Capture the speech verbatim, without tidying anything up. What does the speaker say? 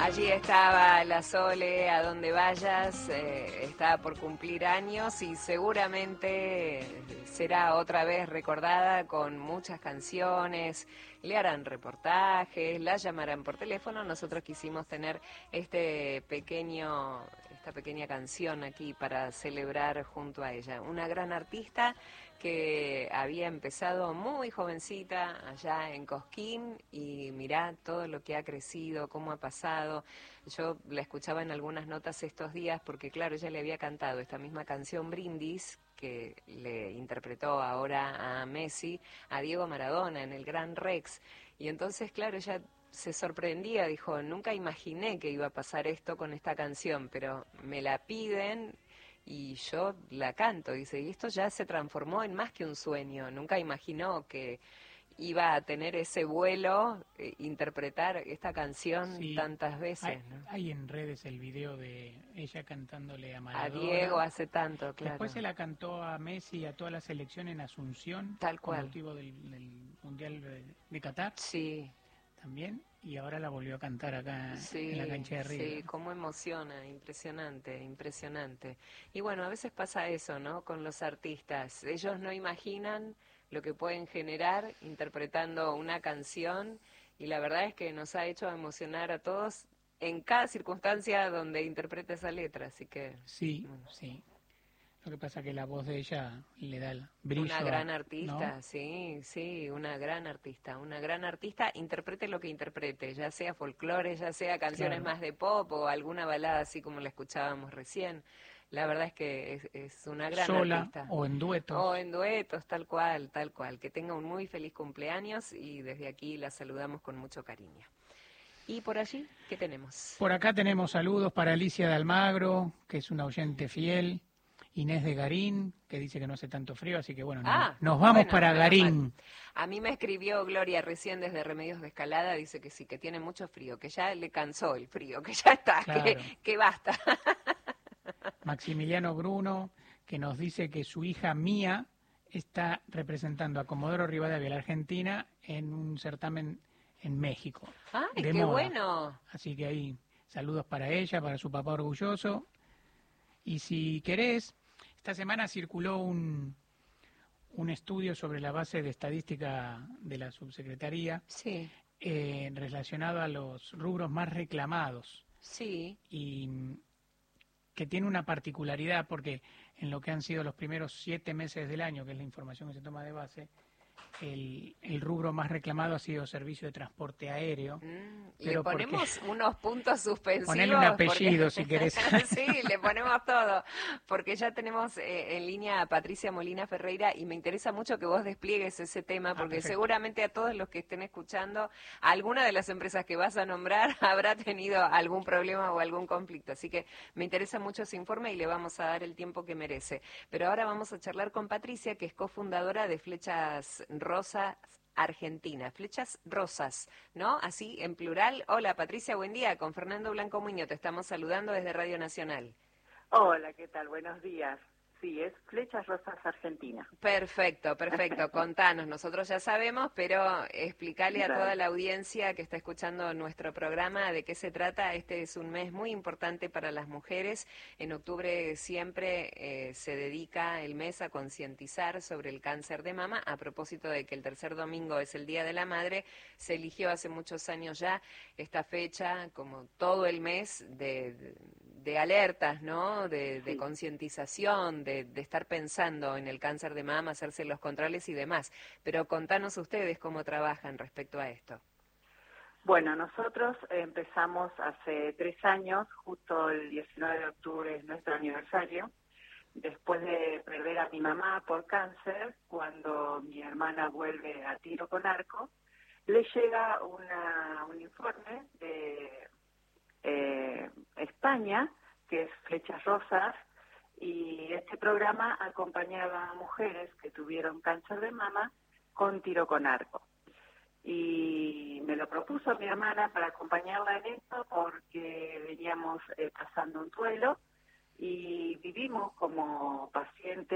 Allí estaba la Sole, a donde vayas, eh, está por cumplir años y seguramente será otra vez recordada con muchas canciones, le harán reportajes, la llamarán por teléfono. Nosotros quisimos tener este pequeño, esta pequeña canción aquí para celebrar junto a ella. Una gran artista que había empezado muy jovencita allá en Cosquín y mirá todo lo que ha crecido, cómo ha pasado. Yo la escuchaba en algunas notas estos días porque claro, ella le había cantado esta misma canción Brindis que le interpretó ahora a Messi, a Diego Maradona en el Gran Rex. Y entonces claro, ella se sorprendía, dijo, nunca imaginé que iba a pasar esto con esta canción, pero me la piden y yo la canto, dice, y esto ya se transformó en más que un sueño, nunca imaginó que iba a tener ese vuelo, eh, interpretar esta canción sí, tantas veces. Hay, ¿no? Hay en redes el video de ella cantándole a Maradona. A Diego hace tanto, claro. Después se la cantó a Messi y a toda la selección en Asunción, tal cual, con motivo del, del Mundial de, de Qatar. Sí. También, y ahora la volvió a cantar acá sí, en la cancha de River. Sí, cómo emociona, impresionante, impresionante. Y bueno, a veces pasa eso, ¿no? Con los artistas. Ellos no imaginan lo que pueden generar interpretando una canción y la verdad es que nos ha hecho emocionar a todos en cada circunstancia donde interpreta esa letra, así que... Sí, bueno. sí. Lo que pasa es que la voz de ella le da el brillo. Una gran artista, ¿no? sí, sí, una gran artista, una gran artista, interprete lo que interprete, ya sea folclore, ya sea canciones claro. más de pop o alguna balada así como la escuchábamos recién. La verdad es que es, es una gran Sola, artista. O en duetos. O en duetos, tal cual, tal cual. Que tenga un muy feliz cumpleaños y desde aquí la saludamos con mucho cariño. ¿Y por allí qué tenemos? Por acá tenemos saludos para Alicia de Almagro, que es una oyente fiel. Inés de Garín, que dice que no hace tanto frío, así que bueno, ah, nos, nos vamos bueno, para Garín. Mal. A mí me escribió Gloria recién desde Remedios de Escalada, dice que sí, que tiene mucho frío, que ya le cansó el frío, que ya está, claro. que, que basta. Maximiliano Bruno, que nos dice que su hija Mía está representando a Comodoro Rivadavia, la Argentina, en un certamen en México. ¡Ay, de qué moda. bueno! Así que ahí saludos para ella, para su papá orgulloso. Y si querés, esta semana circuló un, un estudio sobre la base de estadística de la subsecretaría sí. eh, relacionado a los rubros más reclamados. Sí. Y que tiene una particularidad porque en lo que han sido los primeros siete meses del año, que es la información que se toma de base, el, el rubro más reclamado ha sido servicio de transporte aéreo. Mm, pero le ponemos porque... unos puntos suspensivos. Ponele un apellido porque... si querés. Sí, le ponemos todo, porque ya tenemos eh, en línea a Patricia Molina Ferreira y me interesa mucho que vos despliegues ese tema, porque ah, seguramente a todos los que estén escuchando, alguna de las empresas que vas a nombrar habrá tenido algún problema o algún conflicto, así que me interesa mucho ese informe y le vamos a dar el tiempo que merece. Pero ahora vamos a charlar con Patricia, que es cofundadora de Flechas Rosas Argentina, Flechas Rosas, ¿no? Así, en plural. Hola, Patricia, buen día. Con Fernando Blanco Muñoz te estamos saludando desde Radio Nacional. Hola, ¿qué tal? Buenos días. Sí, es Flechas Rosas Argentina. Perfecto, perfecto. Contanos, nosotros ya sabemos, pero explícale a toda la audiencia que está escuchando nuestro programa de qué se trata. Este es un mes muy importante para las mujeres. En octubre siempre eh, se dedica el mes a concientizar sobre el cáncer de mama. A propósito de que el tercer domingo es el Día de la Madre, se eligió hace muchos años ya esta fecha como todo el mes de... de de alertas, ¿no? De, de sí. concientización, de, de estar pensando en el cáncer de mama, hacerse los controles y demás. Pero contanos ustedes cómo trabajan respecto a esto. Bueno, nosotros empezamos hace tres años, justo el diecinueve de octubre es nuestro aniversario, después de perder a mi mamá por cáncer, cuando mi hermana vuelve a tiro con arco, le llega una, un informe de eh, España, que es Flechas Rosas, y este programa acompañaba a mujeres que tuvieron cáncer de mama con tiro con arco. Y me lo propuso mi hermana para acompañarla en esto porque veníamos eh, pasando un duelo y vivimos como pacientes